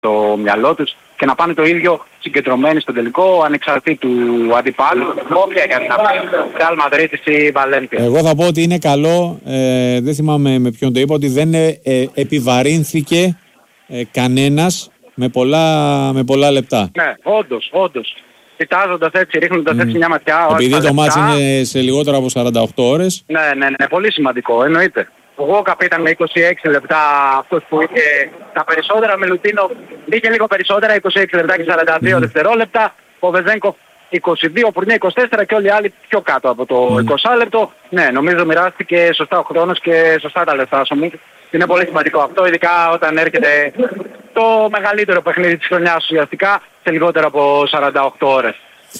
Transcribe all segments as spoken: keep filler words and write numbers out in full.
στο μυαλό τους και να πάνε το ίδιο συγκεντρωμένοι στο τελικό, ανεξαρτήτου του αντιπάλου, όποια και να πει, Ρεάλ Μαδρίτης ή Βαλένθια. Εγώ θα πω ότι είναι καλό, ε, δεν θυμάμαι με ποιον το είπα, ότι δεν ε, ε, επιβαρύνθηκε ε, κανένας με πολλά, με πολλά λεπτά. Ναι, όντως, όντως. Κοιτάζοντας έτσι, ρίχνοντας mm. έτσι μια ματιά. Επειδή το μάτς είναι σε λιγότερο από σαράντα οκτώ ώρες. Ναι, ναι, ναι, πολύ σημαντικό, εννοείται. Ο Γόκαπ ήταν με είκοσι έξι λεπτά αυτός που είχε τα περισσότερα, με Λουτίνο είχε λίγο περισσότερα, είκοσι έξι λεπτά και σαράντα δύο mm. δευτερόλεπτα. Ο Βεζένκοφ είκοσι δύο, ο Πουρνιέ είκοσι τέσσερα και όλοι οι άλλοι πιο κάτω από το mm. είκοσι λεπτό. Ναι, νομίζω μοιράστηκε σωστά ο χρόνος και σωστά τα λεφτά σου. Είναι πολύ σημαντικό αυτό, ειδικά όταν έρχεται το μεγαλύτερο παιχνίδι της χρονιάς ουσιαστικά σε λιγότερο από σαράντα οκτώ ώρες.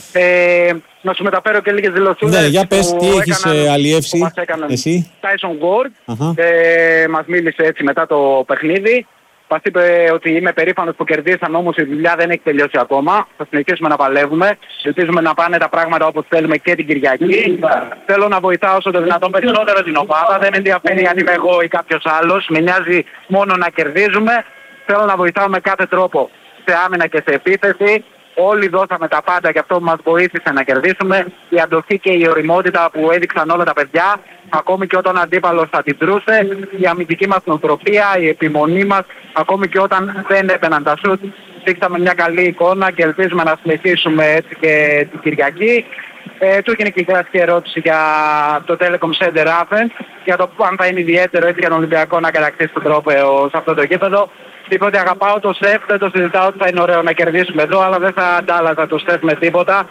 Ε, να σου μεταφέρω και λίγες δηλωσούλες. Ναι, για πες τι έχεις αλλιεύσει εσύ. Tyson Ward uh-huh. ε, μας μίλησε έτσι μετά το παιχνίδι. Μας είπε ότι είμαι περήφανος που κερδίσαμε, όμως η δουλειά δεν έχει τελειώσει ακόμα. Θα συνεχίσουμε να παλεύουμε. Ελπίζουμε να πάνε τα πράγματα όπως θέλουμε και την Κυριακή. Θέλω να βοηθάω όσο το δυνατόν περισσότερο την ομάδα. Δεν με ενδιαφέρει αν είμαι εγώ ή κάποιος άλλος. Με νοιάζει μόνο να κερδίζουμε. Θέλω να βοηθάω με κάθε τρόπο σε άμυνα και σε επίθεση. Όλοι δώσαμε τα πάντα και αυτό που μας βοήθησε να κερδίσουμε. Η αντοχή και η ωριμότητα που έδειξαν όλα τα παιδιά, ακόμη και όταν ο αντίπαλος θα την τρούσε, η αμυντική μας νοοτροπία, η επιμονή μας, ακόμη και όταν δεν έπαιναν τα σουτ, δείξαμε μια καλή εικόνα και ελπίζουμε να συνεχίσουμε έτσι και την Κυριακή. Ε, του έγινε και η κλασική ερώτηση για το Telecom Center Athens, για το αν θα είναι ιδιαίτερο έτσι για τον Ολυμπιακό να κατακτήσει τον τρόπαιο σε αυτό το γήπεδο. Είπε ότι αγαπάω το σεφ, δεν το συζητάω ότι θα είναι ωραίο να κερδίσουμε εδώ, αλλά δεν θα αντάλλαζα το σεφ με τίποτα.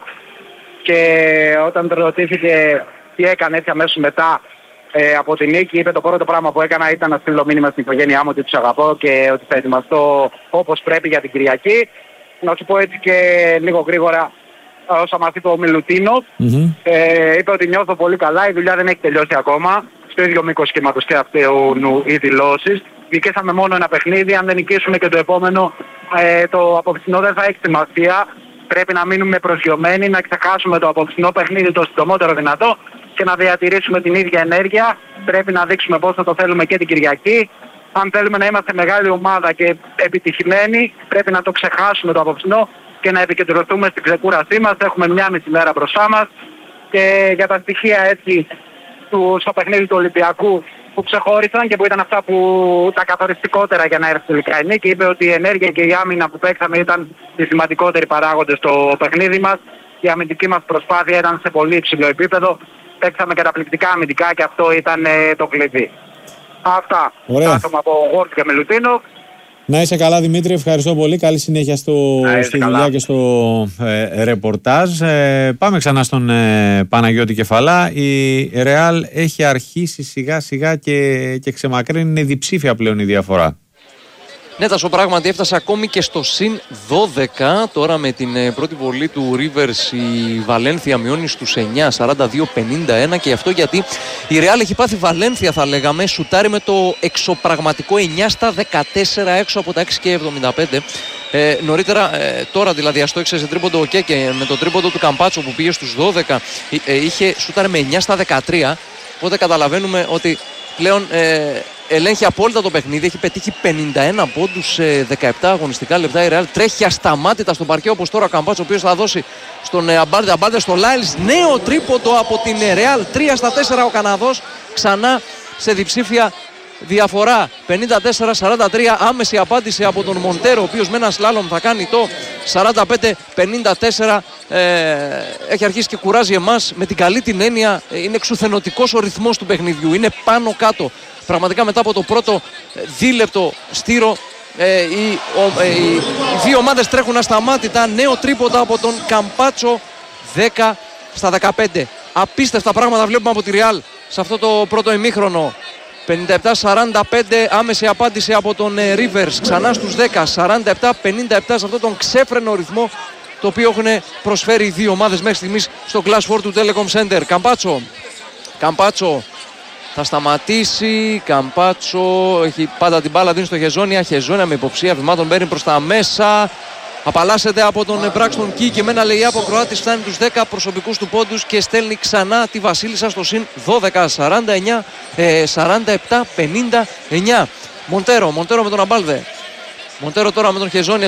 Και όταν ρωτήθηκε τι έκανε έτσι αμέσως μετά ε, από την νίκη, είπε το πρώτο πράγμα που έκανα ήταν να στείλω μήνυμα στην οικογένειά μου ότι τους αγαπώ και ότι θα ετοιμαστώ όπως πρέπει για την Κυριακή. Να σου πω έτσι και λίγο γρήγορα όσα μας είπε ο Μιλουτίνο. Mm-hmm. Ε, είπε ότι νιώθω πολύ καλά, η δουλειά δεν έχει τελειώσει ακόμα. Στο ίδιο μήκος κύματος και αυτού οι δηλώσεις. Νικήσαμε μόνο ένα παιχνίδι, αν δεν νικήσουμε και το επόμενο, ε, το απόψινό δεν θα έχει σημασία. Πρέπει να μείνουμε προσγειωμένοι, να ξεχάσουμε το απόψινό παιχνίδι το συντομότερο δυνατό και να διατηρήσουμε την ίδια ενέργεια. Πρέπει να δείξουμε πώς θα το θέλουμε και την Κυριακή. Αν θέλουμε να είμαστε μεγάλη ομάδα και επιτυχημένοι, πρέπει να το ξεχάσουμε το απόψινό και να επικεντρωθούμε στην ξεκούρασή μας. Έχουμε μια μισή μέρα μπροστά μας και για τα στοιχεία έτσι του, στο παιχνίδι του Ολυμπιακού που ξεχώρισαν και που ήταν αυτά που τα καθοριστικότερα για να έρθει τελικά η νίκη. Είπε ότι η ενέργεια και η άμυνα που παίξαμε ήταν οι σημαντικότεροι παράγοντες στο παιχνίδι μας. Η αμυντική μας προσπάθεια ήταν σε πολύ υψηλό επίπεδο. Παίξαμε καταπληκτικά αμυντικά και αυτό ήταν ε, το κλειδί. Αυτά. Κάθομαι από Γόρτ και Μιλουτίνο. Να είσαι καλά Δημήτρη, ευχαριστώ πολύ. Καλή συνέχεια στο, στη καλά. δουλειά και στο ε, ρεπορτάζ. Ε, πάμε ξανά στον ε, Παναγιώτη Κεφαλά. Η Ρεάλ έχει αρχίσει σιγά σιγά και, και ξεμακρύνει, είναι διψήφια πλέον η διαφορά. Ναι, Τάσο, πράγματι έφτασε ακόμη και στο συν δώδεκα. Τώρα με την πρώτη βολή του Rivers η Βαλένθια μειώνει στους εννιά, σαράντα δύο πενήντα ένα και αυτό γιατί η Real έχει πάθει Βαλένθια, θα λέγαμε, σουτάρει με το εξωπραγματικό εννιά στα δεκατέσσερα έξω από τα έξι και εβδομήντα πέντε. Ε, νωρίτερα, ε, τώρα δηλαδή αστόχησε σε τρίποντο ο Κέκε με το τρίποντο του Καμπάτσο που πήγε στους δώδεκα, ε, είχε σουτάρει με εννιά στα δεκατρία. Οπότε καταλαβαίνουμε ότι πλέον ε, ελέγχει απόλυτα το παιχνίδι. Έχει πετύχει πενήντα ένα πόντους σε δεκαεπτά αγωνιστικά λεπτά. Η Real τρέχει ασταμάτητα στον παρκέ όπως τώρα ο Καμπάτσο, ο οποίος θα δώσει στον Αμπάντε. Αμπάντε στο Λάιλς. Νέο τρίποντο από την Real. τρία στα τέσσερα ο Καναδός. Ξανά σε διψήφια διαφορά. πενήντα τέσσερα σαράντα τρία. Άμεση απάντηση από τον Μοντέρο, ο οποίος με ένα σλάλομ θα κάνει το σαράντα πέντε πενήντα τέσσερα. Ε, έχει αρχίσει και κουράζει εμάς με την καλή την έννοια. Είναι εξουθενωτικός ο ρυθμός του παιχνιδιού. Είναι πάνω κάτω. Πραγματικά μετά από το πρώτο δίλεπτο στήρο ε, οι, ο, ε, οι δύο ομάδες τρέχουν ασταμάτητα. Νέο τρίποντα από τον Καμπάτσο, δέκα στα δεκαπέντε. Απίστευτα πράγματα βλέπουμε από τη Real σε αυτό το πρώτο ημίχρονο. πενήντα επτά σαράντα πέντε, άμεση απάντηση από τον ε, Rivers, ξανά στους δέκα, σαράντα επτά πενήντα επτά σε αυτόν τον ξέφρενο ρυθμό το οποίο έχουν προσφέρει οι δύο ομάδες μέχρι στιγμής στο Class φορ του Telecom Center. Καμπάτσο, Καμπάτσο θα σταματήσει, Καμπάτσο έχει πάντα την μπάλα, δίνει στο Χεζόνια, Χεζόνια με υποψία βημάτων παίρνει προς τα μέσα, απαλλάσσεται από τον Μπράξτον Κι και με ένα λέει από Κροάτης φτάνει τους δέκα προσωπικούς του πόντους και στέλνει ξανά τη Βασίλισσα στο συν δώδεκα, σαράντα εννιά, σαράντα επτά πενήντα εννιά. Μοντέρο, Μοντέρο με τον Αμπάλδε. Μοντέρο τώρα με τον Χεζόνια